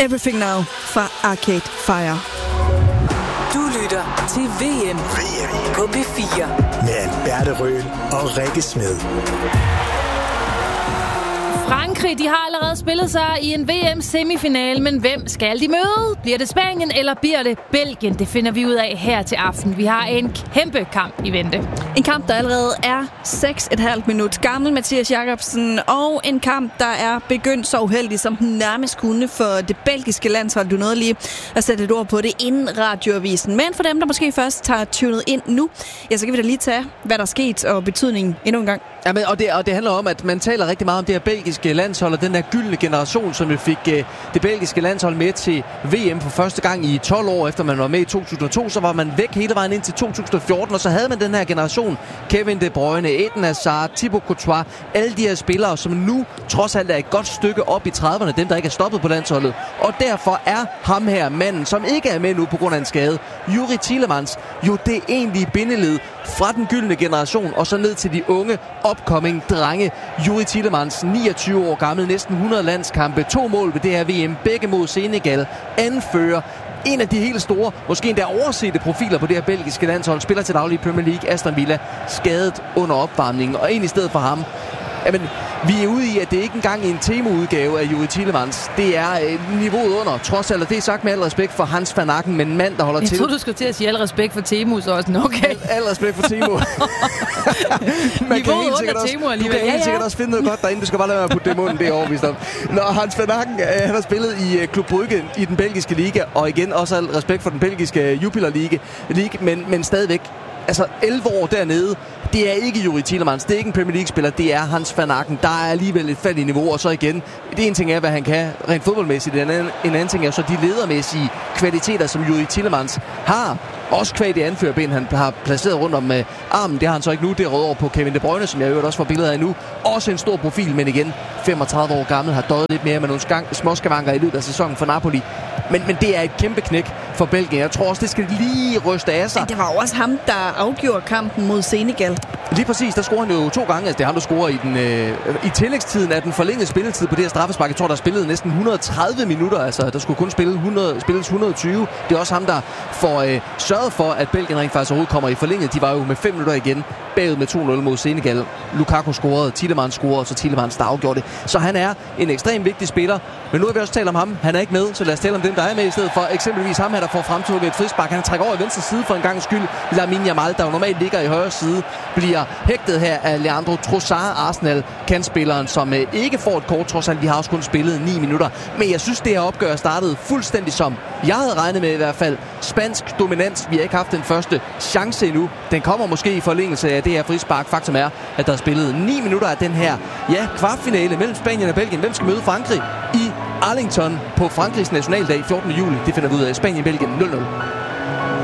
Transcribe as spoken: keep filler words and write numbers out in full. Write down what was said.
Everything Now fra Arcade Fire. Du lytter til V M, V M på P fire med Alberte Røhl og Rikke Smed. Frankrig, de har allerede spillet sig i en V M-semifinale, men hvem skal de møde? Bliver det Spanien, eller bliver det Belgien? Det finder vi ud af her til aften. Vi har en kæmpe kamp i vente. En kamp, der allerede er seks komma fem minut gammel, Mathias Jacobsen, og en kamp, der er begyndt så uheldig, som den nærmest kunne for det belgiske landshold. Du nåede lige at sætte et ord på det inden radioavisen. Men for dem, der måske først tager tunet ind nu, ja, så kan vi da lige tage, hvad der er sket og betydningen endnu en gang. Ja, men, og, det, og det handler om, at man taler rigtig meget om det her belgiske landshold, og den der gyldne generation, som vi fik uh, det belgiske landshold med til V M for første gang i tolv år, efter man var med i to tusind og to, så var man væk hele vejen ind til to tusind og fjorten, og så havde man den her generation, Kevin De Bruyne, Eden Hazard, Thibaut Courtois, alle de her spillere, som nu trods alt er et godt stykke op i trediverne, dem der ikke er stoppet på landsholdet, og derfor er ham her, manden, som ikke er med nu på grund af en skade, Youri Tielemans, jo det egentlige bindeled fra den gyldne generation, og så ned til de unge upcoming drenge. Youri Tielemans, niogtyve år gammel, næsten hundrede landskampe, to mål ved det her V M, begge mod Senegal, anfører, en af de helt store, måske endda oversete profiler på det her belgiske landshold, spiller til daglig i Premier League, Aston Villa, skadet under opvarmningen, og en i stedet for ham. Jamen, vi er ude i, at det ikke engang er en Temo-udgave af Youri Tielemans. Det er øh, niveauet under, trods alt. Det er sagt med al respekt for Hans van Aken, men en mand, der holder jeg til. Jeg troede, du skulle til at sige al respekt for Temo, så også okay. Al, al respekt for Temo. Man kan helt sikkert også, du kan helt sikkert også finde noget godt derinde. Du skal bare lade være at putte det i munden, det er overvist om. Når Hans van Aken, øh, han har spillet i uh, Club Brugge i den belgiske liga, og igen også al respekt for den belgiske Jupiler League, League men, men stadigvæk. Altså elleve år dernede, det er ikke Youri Tielemans, det er ikke en Premier League-spiller, det er Hans van Aken. Der er alligevel et fald i niveau, og så igen, det ene ting er, hvad han kan rent fodboldmæssigt, en anden, en anden ting er så de ledermæssige kvaliteter, som Youri Tielemans har. Også kvad det anførerben, han har placeret rundt om uh, armen. Det har han så ikke nu. Det er rødt over på Kevin De Bruyne, som jeg øvrigt også får billeder af nu. Også en stor profil, men igen femogtredive år gammel, har døjet lidt mere med nogle skang, småskavanker i løbet af sæsonen for Napoli. Men, men det er et kæmpe knæk for Belgien. Jeg tror også, det skal lige ryste af sig. Men det var også ham, der afgjorde kampen mod Senegal. Lige præcis, der scorer han jo to gange. Altså, det er ham, der scorer i, den, øh, i tillægstiden af den forlængede spilletid på det her straffespark. Jeg tror, der spillede næsten et hundrede og tredive minutter. Altså, der skulle kun spille hundrede, spilles et hundrede og tyve. Det er også ham, der får øh, sørget for, at Belgien rent faktisk overhovedet kommer i forlænget. De var jo med fem minutter igen bagud med to nul mod Senegal. Lukaku scorede, Tielemans scorede, og så Tielemans, der afgjorde det. Så han er en ekstremt vigtig spiller. Men nu har vi også talt om ham. Han er ikke med, så lad os tale om dem, der er med i stedet for. Eksempelvis ham her, der får fremtrukket et frispark. Han trækker over i venstre side for en gang skyld. Lamine Yamal, der jo normalt ligger i højre side, bliver hægtet her af Leandro Trossard, Arsenal-kantspilleren, som øh, ikke får et kort, trods alt. De har også kun spillet ni minutter. Men jeg synes, det her opgør startede fuldstændig som jeg havde regnet med i hvert fald. Spansk dominans. Vi har ikke haft den første chance endnu. Den kommer måske i forlængelse af det her frispark. Faktum er, at der er spillet ni minutter af den her ja, kvartfinale mellem Spanien og Belgien. Hvem skal møde Frankrig i Arlington på Frankrigs nationaldag fjortende juli? Det finder vi ud af. Spanien-Belgien nul nul.